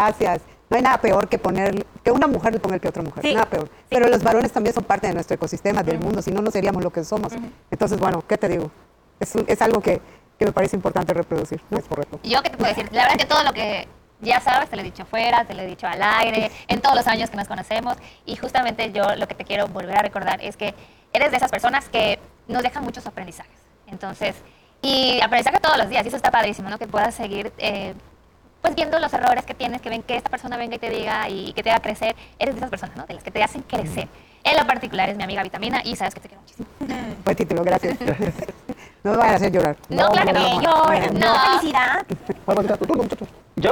gracias. No hay nada peor que una mujer le ponga que otra mujer, nada peor. Pero los varones también son parte de nuestro ecosistema, del mundo, si no, no seríamos lo que somos. Entonces, bueno, ¿qué te digo? Es algo que me parece importante reproducir, ¿no? Es correcto. Yo qué te puedo decir, la verdad que todo lo que ya sabes, te lo he dicho afuera, te lo he dicho al aire, en todos los años que nos conocemos, y justamente yo lo que te quiero volver a recordar es que eres de esas personas que nos dejan muchos aprendizajes. Entonces, y aprendizaje todos los días, y eso está padrísimo, ¿no? Que puedas seguir pues viendo los errores que tienes, que ven que esta persona venga y te diga y que te haga crecer. Eres de esas personas, ¿no? De las que te hacen crecer. En lo particular es mi amiga Vitamina y sabes que te quiero muchísimo. Buen título, gracias. No me vayan a hacer llorar. No, claro que no. No, felicidad. Bueno, tu turno, muchacho. ¿Yo?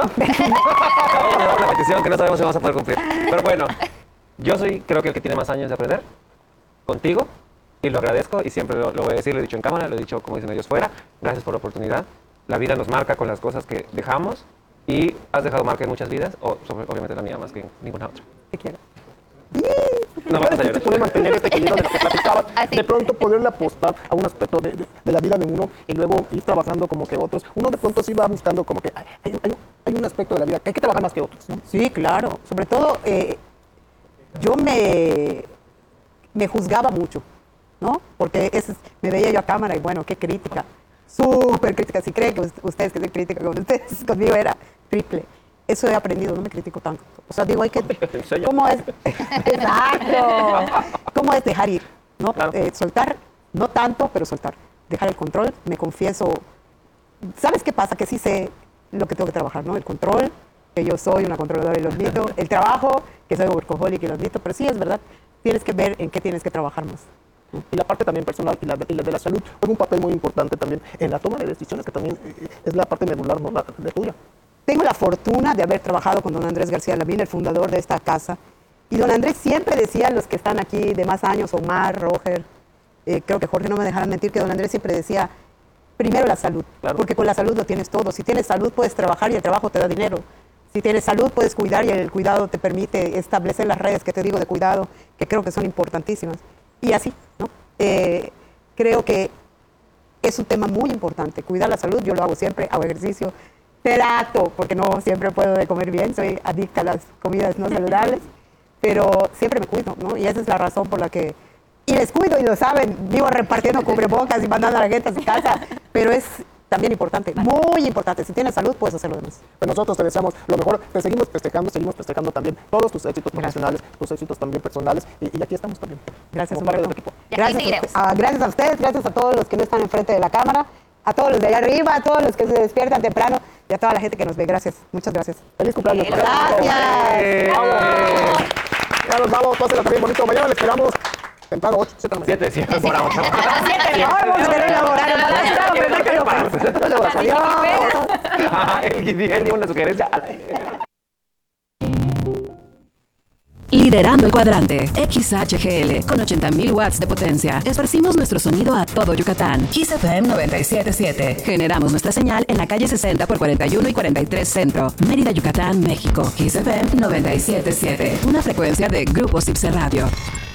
Una petición que no sabemos si vamos a poder cumplir. Pero bueno, yo creo que el que tiene más años de aprender contigo, y lo agradezco, y siempre lo voy a decir, lo he dicho en cámara, lo he dicho como dicen ellos fuera. Gracias por la oportunidad. La vida nos marca con las cosas que dejamos, y has dejado marca en muchas vidas, obviamente la mía más que en ninguna otra. Te quiero. No vamos a Se puede llorar. mantener este equilibrio de lo que platicabas, de pronto poderle apostar a un aspecto de la vida de uno y luego ir trabajando como que otros. Uno de pronto sí va buscando como que hay un aspecto de la vida que hay que trabajar más que otros, ¿no? Sí, claro. Sobre todo, yo me juzgaba mucho, ¿no? Porque me veía yo a cámara y bueno, qué crítica. Súper crítica. Si creen que ustedes que soy crítica con ustedes, conmigo era triple. Eso he aprendido, no me critico tanto. O sea, digo, hay que... ¿Cómo es? Exacto. ¿Cómo es dejar ir? ¿No? Claro. Soltar, no tanto, pero soltar. Dejar el control, me confieso. ¿Sabes qué pasa? Que sí sé lo que tengo que trabajar, ¿no? El control, que yo soy una controladora y lo admito. El trabajo, que soy workaholic y lo admito. Pero sí, es verdad, tienes que ver en qué tienes que trabajar más. Y la parte también personal y la de la salud juega un papel muy importante también en la toma de decisiones, que también es la parte medular, ¿no? La tuya. Tengo la fortuna de haber trabajado con don Andrés García Lavín, el fundador de esta casa. Y don Andrés siempre decía a los que están aquí de más años, Omar, Roger, creo que Jorge no me dejarán mentir, que don Andrés siempre decía, primero la salud, Claro. porque con la salud lo tienes todo. Si tienes salud puedes trabajar y el trabajo te da dinero. Si tienes salud puedes cuidar y el cuidado te permite establecer las redes que te digo de cuidado, que creo que son importantísimas. Y así, ¿no? Creo que es un tema muy importante, cuidar la salud. Yo lo hago siempre, hago ejercicio, trato, porque no siempre puedo de comer bien, soy adicta a las comidas no saludables, pero siempre me cuido, ¿no? Y esa es la razón por la que... Y les cuido y lo saben, vivo repartiendo cubrebocas y mandando a la gente a su casa, pero es también importante, muy importante. Si tienes salud, puedes hacer lo demás. Pues nosotros te deseamos lo mejor, te seguimos festejando también todos tus éxitos profesionales, tus éxitos también personales, y aquí estamos también. Gracias, como parte de tu Humberto. equipo. Gracias a ustedes, gracias a todos los que no están enfrente de la cámara, a todos los de allá arriba, a todos los que se despiertan temprano y a toda la gente que nos ve. Gracias, muchas gracias. ¡Feliz cumpleaños! Gracias. ¡Vamos! Ya nos vamos, pásenla también bonito. Mañana les esperamos temprano, 8, 7 de la mañana. 7 por ahora. Vamos a tener Él dio una sugerencia. Liderando el cuadrante, XHGL, con 80.000 watts de potencia. Esparcimos nuestro sonido a todo Yucatán. Kiss FM 97.7. Generamos nuestra señal en la calle 60 por 41 y 43 Centro, Mérida, Yucatán, México. Kiss FM 97.7. Una frecuencia de Grupo Cipse Radio.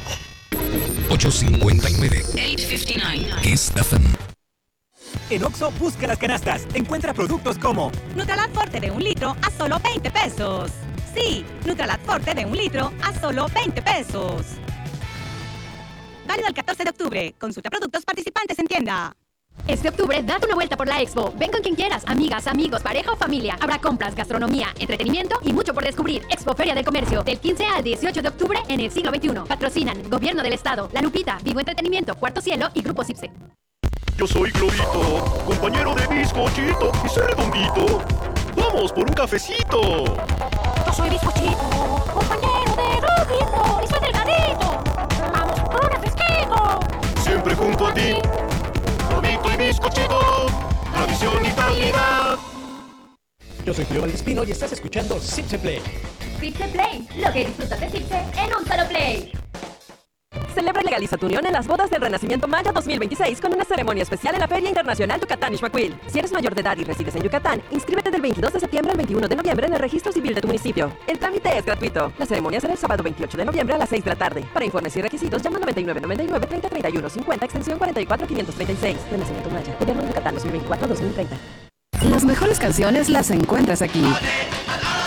859. 859. Kiss FM. En Oxxo, busca las canastas. Encuentra productos como Nutralat Forte de 1 litro a solo 20 pesos. Sí, Nutralat Forte de 1 litro a solo 20 pesos. Válido el 14 de octubre. Consulta productos participantes en tienda. Este octubre, date una vuelta por la Expo. Ven con quien quieras, amigas, amigos, pareja o familia. Habrá compras, gastronomía, entretenimiento y mucho por descubrir. Expo Feria del Comercio, del 15 al 18 de octubre en el siglo XXI. Patrocinan Gobierno del Estado, La Lupita, Vivo Entretenimiento, Cuarto Cielo y Grupo Cipse. Yo soy Glorito, compañero de bizcochito y soy redondito. ¡Vamos por un cafecito! Yo soy bizcochito, compañero de Glorito y soy delgadito. Vamos por un refresquito. Siempre junto a ti, Glorito y bizcochito, tradición y calidad. Yo soy Julio Valdespino y estás escuchando Cipse Play. Cipse Play, lo que disfrutas de Cipse en un solo play. Celebra y legaliza tu unión en las bodas del Renacimiento Maya 2026 con una ceremonia especial en la Feria Internacional Yucatán Ixmaquil. Si eres mayor de edad y resides en Yucatán, inscríbete del 22 de septiembre al 21 de noviembre en el registro civil de tu municipio. El trámite es gratuito. La ceremonia será el sábado 28 de noviembre a las 6 de la tarde. Para informes y requisitos, llama 9999 30 31 50 extensión 44536. Renacimiento Maya, Gobierno de Yucatán 2024-2030. Las mejores canciones las encuentras aquí.